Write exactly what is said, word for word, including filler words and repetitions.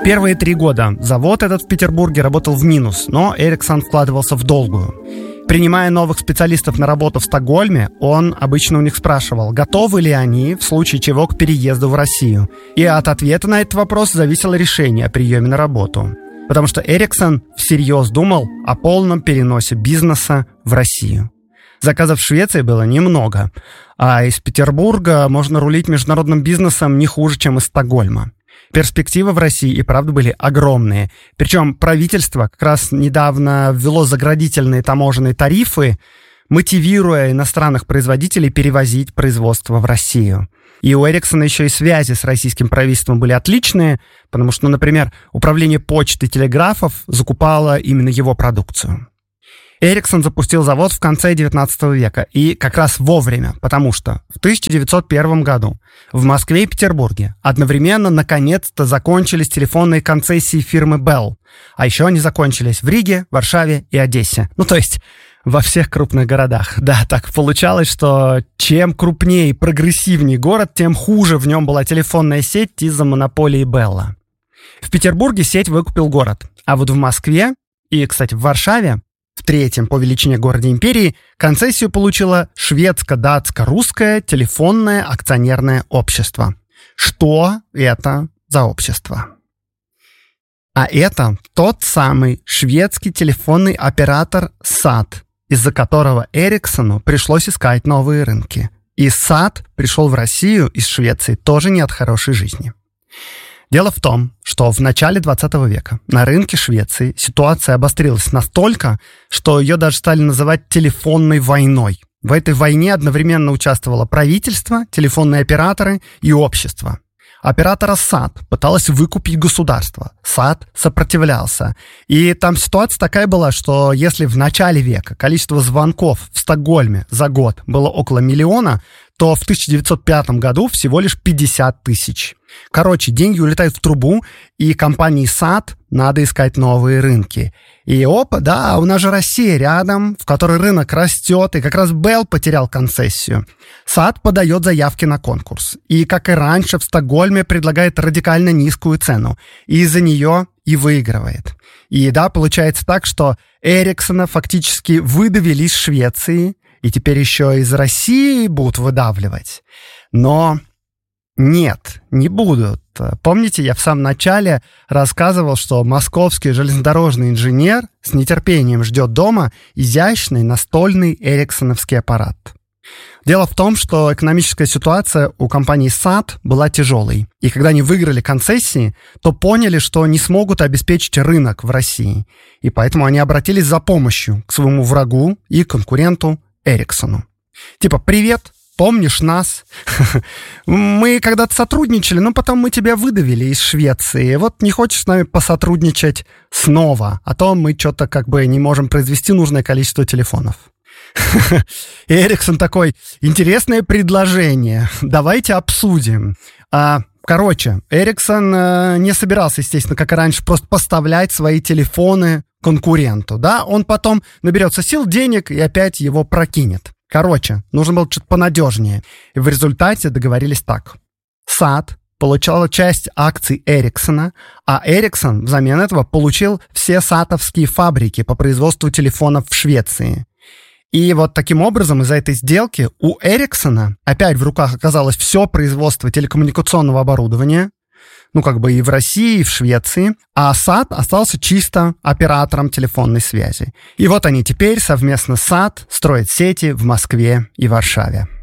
Первые три года завод этот в Петербурге работал в минус, но Эриксон вкладывался в долгую. Принимая новых специалистов на работу в Стокгольме, он обычно у них спрашивал, готовы ли они, в случае чего, к переезду в Россию. И от ответа на этот вопрос зависело решение о приеме на работу. Потому что Эриксон всерьез думал о полном переносе бизнеса в Россию. Заказов в Швеции было немного, а из Петербурга можно рулить международным бизнесом не хуже, чем из Стокгольма. Перспективы в России и правда были огромные. Причем правительство как раз недавно ввело заградительные таможенные тарифы, мотивируя иностранных производителей перевозить производство в Россию. И у Эриксона еще и связи с российским правительством были отличные, потому что, ну, например, управление почты и телеграфов закупало именно его продукцию. Эриксон запустил завод в конце девятнадцатого века, и как раз вовремя, потому что в тысяча девятьсот первом году в Москве и Петербурге одновременно наконец-то закончились телефонные концессии фирмы Bell, а еще они закончились в Риге, Варшаве и Одессе. Ну, то есть во всех крупных городах. Да, так получалось, что чем крупнее и прогрессивнее город, тем хуже в нем была телефонная сеть из-за монополии Белла. В Петербурге сеть выкупил город, а вот в Москве и, кстати, в Варшаве, в третьем по величине городе империи, концессию получило шведско-датско-русское телефонное акционерное общество. Что это за общество? А это тот самый шведский телефонный оператор сат, из-за которого Эриксону пришлось искать новые рынки. И сат пришел в Россию из Швеции тоже не от хорошей жизни. Дело в том, что в начале двадцатого века на рынке Швеции ситуация обострилась настолько, что ее даже стали называть телефонной войной. В этой войне одновременно участвовало правительство, телефонные операторы и общество. Оператора сат пыталось выкупить государство. сат сопротивлялся. И там ситуация такая была, что если в начале века количество звонков в Стокгольме за год было около миллиона, то в тысяча девятьсот пятом году всего лишь пятьдесят тысяч. Короче, деньги улетают в трубу, и компании сат надо искать новые рынки. И опа, да, у нас же Россия рядом, в которой рынок растет, и как раз Bell потерял концессию. сат подает заявки на конкурс. И, как и раньше, в Стокгольме предлагает радикально низкую цену. И из-за нее и выигрывает. И да, получается так, что Эриксона фактически выдавили из Швеции, и теперь еще из России будут выдавливать. Но нет, не будут. Помните, я в самом начале рассказывал, что московский железнодорожный инженер с нетерпением ждет дома изящный настольный эриксоновский аппарат. Дело в том, что экономическая ситуация у компании сат была тяжелой. И когда они выиграли концессии, то поняли, что не смогут обеспечить рынок в России. И поэтому они обратились за помощью к своему врагу и конкуренту Эриксону. Типа, привет, помнишь нас? Мы когда-то сотрудничали, но потом мы тебя выдавили из Швеции. Вот не хочешь с нами посотрудничать снова? А то мы что-то как бы не можем произвести нужное количество телефонов. И Эриксон такой, интересное предложение, давайте обсудим. А, короче, Эриксон э, не собирался, естественно, как и раньше, просто поставлять свои телефоны конкуренту, да? Он потом наберется сил, денег и опять его прокинет. Короче, нужно было что-то понадежнее. И в результате договорились так. сат получала часть акций Эриксона, а Эриксон взамен этого получил все сатовские фабрики по производству телефонов в Швеции. И вот таким образом из-за этой сделки у Эриксона опять в руках оказалось все производство телекоммуникационного оборудования, ну как бы и в России, и в Швеции, а сат остался чисто оператором телефонной связи. И вот они теперь совместно с сат строят сети в Москве и Варшаве.